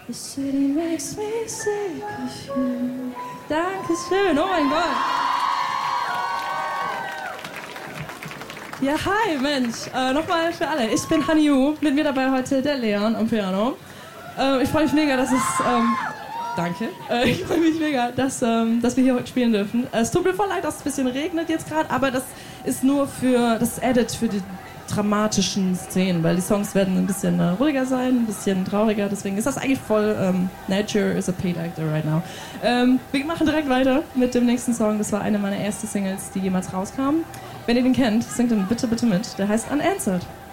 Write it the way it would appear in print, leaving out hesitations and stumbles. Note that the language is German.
The city makes me sick of you. Dankeschön, oh mein Gott. Ja, hi, Mensch. Nochmal für alle. Ich bin Hanyu. Mit mir dabei heute der Leon am Piano. Ich freue mich mega, dass es... danke. Ich freue mich mega, dass wir hier heute spielen dürfen. Es tut mir voll leid, dass es ein bisschen regnet jetzt gerade, aber das ist nur das Edit für die dramatischen Szenen, weil die Songs werden ein bisschen ruhiger sein, ein bisschen trauriger, deswegen ist das eigentlich voll Nature is a paid actor right now. Wir machen direkt weiter mit dem nächsten Song. Das war eine meiner ersten Singles, die jemals rauskam. Wenn ihr den kennt, singt dann bitte, bitte mit. Der heißt Unanswered.